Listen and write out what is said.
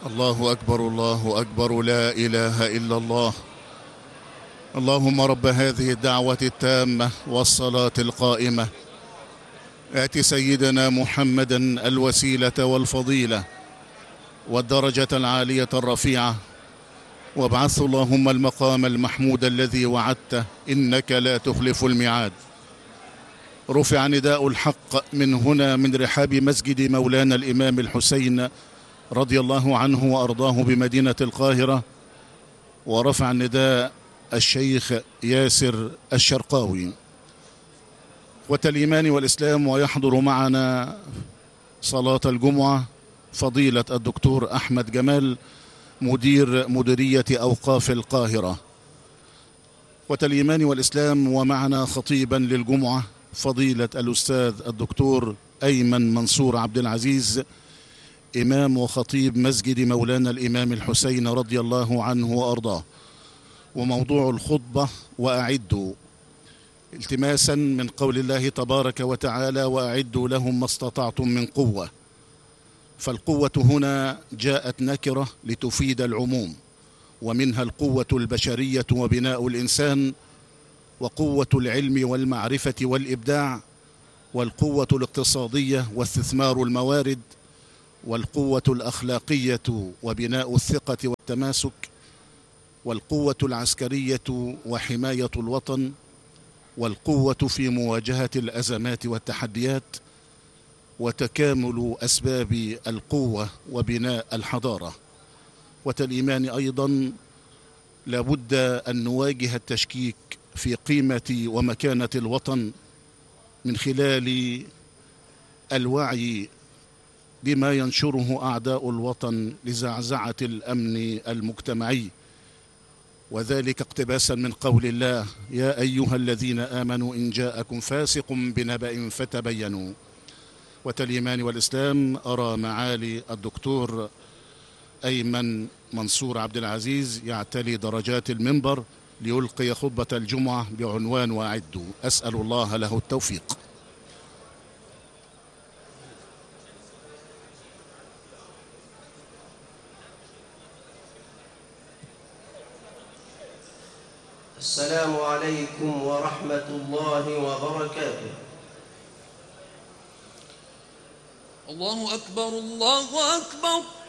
الله أكبر الله أكبر، لا إله إلا الله. اللهم رب هذه الدعوة التامة والصلاة القائمة، آت سيدنا محمدا الوسيلة والفضيلة والدرجة العالية الرفيعة، وابعثه اللهم المقام المحمود الذي وعدته، إنك لا تخلف الميعاد. رفع نداء الحق من هنا من رحاب مسجد مولانا الإمام الحسين رضي الله عنه وأرضاه بمدينة القاهرة، ورفع النداء الشيخ ياسر الشرقاوي والإيمان والإسلام. ويحضر معنا صلاة الجمعة فضيلة الدكتور أحمد جمال مدير مديرية أوقاف القاهرة والإيمان والإسلام، ومعنا خطيبا للجمعة فضيلة الأستاذ الدكتور أيمن منصور عبد العزيز، إمام وخطيب مسجد مولانا الإمام الحسين رضي الله عنه وأرضاه. وموضوع الخطبة وأعدوا، التماسا من قول الله تبارك وتعالى: وأعدوا لهم ما استطعتم من قوة. فالقوة هنا جاءت نكرة لتفيد العموم، ومنها القوة البشرية وبناء الإنسان، وقوة العلم والمعرفة والإبداع، والقوة الاقتصادية واستثمار الموارد، والقوة الأخلاقية وبناء الثقة والتماسك، والقوة العسكرية وحماية الوطن، والقوة في مواجهة الأزمات والتحديات، وتكامل أسباب القوة وبناء الحضارة. والإيمان أيضا لابد أن نواجه التشكيك في قيمة ومكانة الوطن من خلال الوعي بما ينشره أعداء الوطن لزعزعة الأمن المجتمعي، وذلك اقتباسا من قول الله: يا أيها الذين آمنوا إن جاءكم فاسق بنبأ فتبينوا. والإيمان والإسلام أرى معالي الدكتور أيمن منصور عبد العزيز يعتلي درجات المنبر ليلقي خطبة الجمعة بعنوان وأعدوا. أسأل الله له التوفيق. السلام عليكم ورحمة الله وبركاته. الله أكبر الله أكبر.